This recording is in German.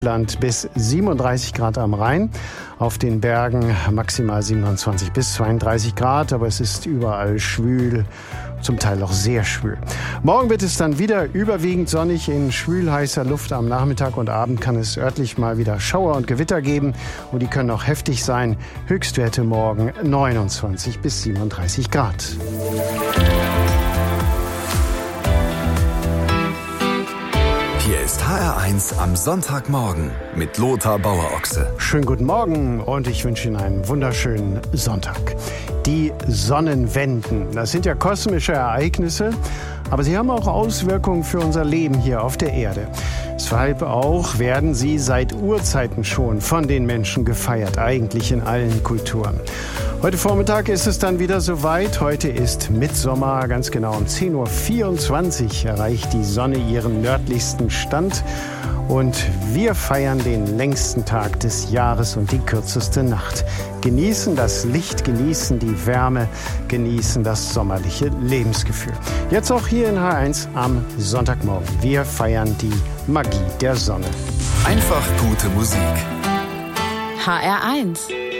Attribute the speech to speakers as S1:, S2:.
S1: Land bis 37 Grad am Rhein, auf den Bergen maximal 27 bis 32 Grad, aber es ist überall schwül, zum Teil auch sehr schwül. Morgen wird es dann wieder überwiegend sonnig in schwül-heißer Luft. Am Nachmittag und Abend kann es örtlich mal wieder Schauer und Gewitter geben und die können auch heftig sein. Höchstwerte morgen 29 bis 37 Grad.
S2: Hier ist HR1 am Sonntagmorgen mit Lothar Bauer-Ochse.
S1: Schönen guten Morgen und ich wünsche Ihnen einen wunderschönen Sonntag. Die Sonnenwenden, das sind ja kosmische Ereignisse, aber sie haben auch Auswirkungen für unser Leben hier auf der Erde. Deshalb auch werden sie seit Urzeiten schon von den Menschen gefeiert, eigentlich in allen Kulturen. Heute Vormittag ist es dann wieder soweit. Heute ist Mittsommer, ganz genau um 10.24 Uhr erreicht die Sonne ihren nördlichsten Stand. Und wir feiern den längsten Tag des Jahres und die kürzeste Nacht. Genießen das Licht, genießen die Wärme, genießen das sommerliche Lebensgefühl. Jetzt auch hier in H1 am Sonntagmorgen. Wir feiern die Magie der Sonne.
S2: Einfach gute Musik.
S3: HR1